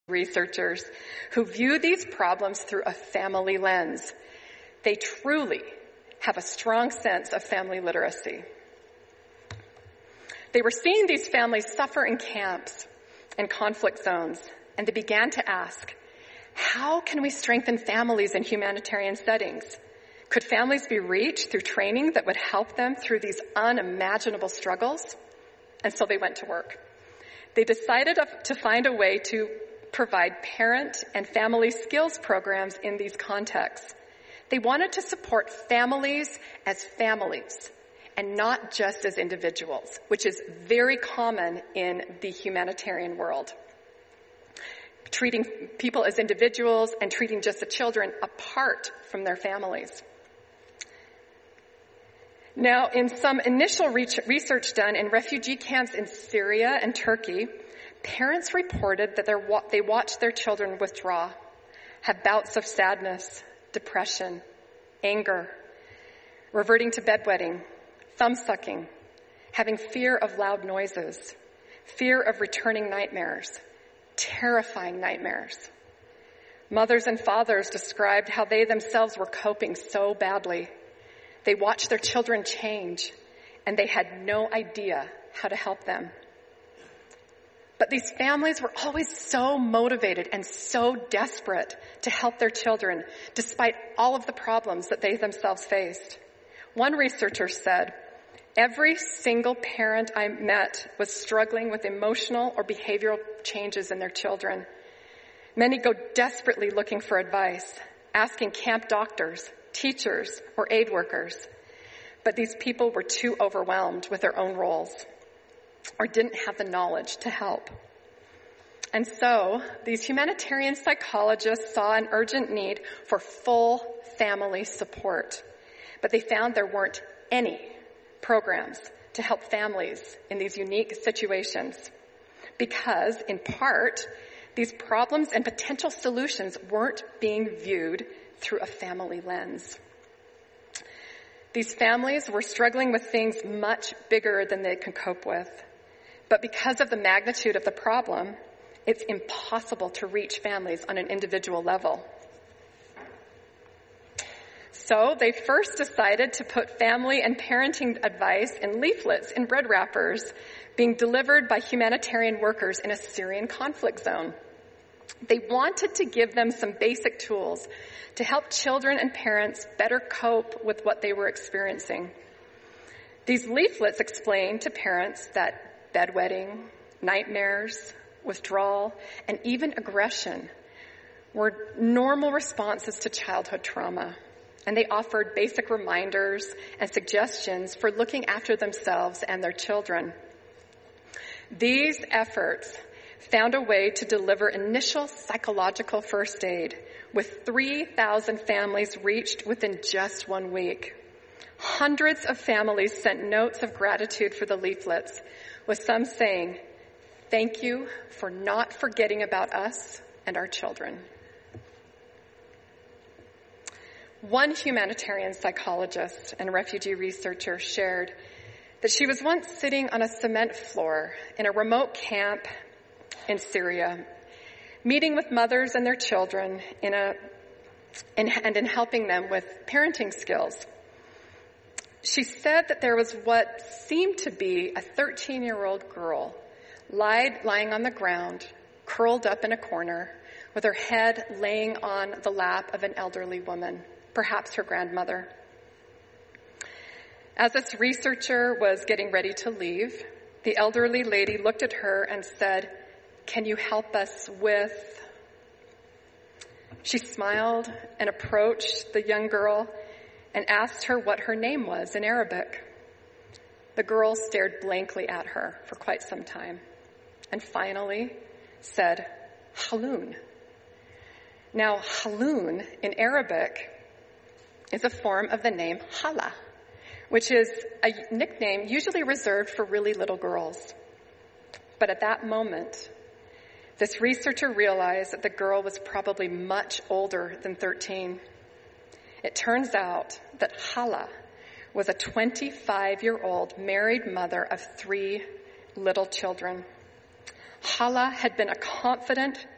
researchers who view these problems through a family lens. They truly have a strong sense of family literacy. They were seeing these families suffer in camps and conflict zones, and they began to ask, how can we strengthen families in humanitarian settings? Could families be reached through training that would help them through these unimaginable struggles? And so they went to work. They decided to find a way to provide parent and family skills programs in these contexts. They wanted to support families as families and not just as individuals, which is very common in the humanitarian world. Treating people as individuals and treating just the children apart from their families. Now, in some initial research done in refugee camps in Syria and Turkey, parents reported that they watched their children withdraw, have bouts of sadness, depression, anger, reverting to bedwetting, thumb-sucking, having fear of loud noises, fear of returning nightmares, terrifying nightmares. Mothers and fathers described how they themselves were coping so badly. They watched their children change, and they had no idea how to help them. But these families were always so motivated and so desperate to help their children, despite all of the problems that they themselves faced. One researcher said, every single parent I met was struggling with emotional or behavioral changes in their children. Many go desperately looking for advice, asking camp doctors, teachers, or aid workers. But these people were too overwhelmed with their own roles or didn't have the knowledge to help. And so, these humanitarian psychologists saw an urgent need for full family support. But they found there weren't any programs to help families in these unique situations because, in part, these problems and potential solutions weren't being viewed through a family lens. These families were struggling with things much bigger than they could cope with. But because of the magnitude of the problem, it's impossible to reach families on an individual level. So they first decided to put family and parenting advice in leaflets in bread wrappers being delivered by humanitarian workers in a Syrian conflict zone. They wanted to give them some basic tools to help children and parents better cope with what they were experiencing. These leaflets explained to parents that bedwetting, nightmares, withdrawal, and even aggression were normal responses to childhood trauma. And they offered basic reminders and suggestions for looking after themselves and their children. These efforts found a way to deliver initial psychological first aid, with 3,000 families reached within just 1 week. Hundreds of families sent notes of gratitude for the leaflets, with some saying, "Thank you for not forgetting about us and our children." One humanitarian psychologist and refugee researcher shared that she was once sitting on a cement floor in a remote camp in Syria, meeting with mothers and their children in helping them with parenting skills. She said that there was what seemed to be a 13-year-old girl lying on the ground, curled up in a corner, with her head laying on the lap of an elderly woman, perhaps her grandmother. As this researcher was getting ready to leave, the elderly lady looked at her and said, "Can you help us with?" She smiled and approached the young girl and asked her what her name was in Arabic. The girl stared blankly at her for quite some time and finally said, "Haloon." Now, Haloon in Arabic is a form of the name Hala, which is a nickname usually reserved for really little girls. But at that moment, this researcher realized that the girl was probably much older than 13. It turns out that Hala was a 25-year-old married mother of 3 little children. Hala had been a confident,